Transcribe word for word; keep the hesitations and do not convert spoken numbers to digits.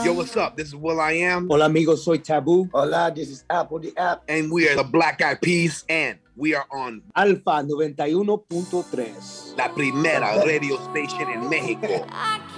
Yo, what's up? This is Will I Am. Hola amigos, soy Taboo. Hola, this is Apple the App. And we are the Black Eyed Peas. And we are on Alfa noventa y uno punto tres. La Primera Radio Station in Mexico.